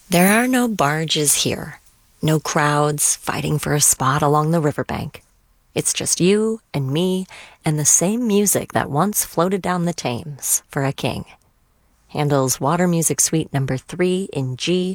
There are no barges here, no crowds fighting for a spot along the riverbank. It's just you and me and the same music that once floated down the Thames for a king. Handel's Water Music Suite No. 3 in G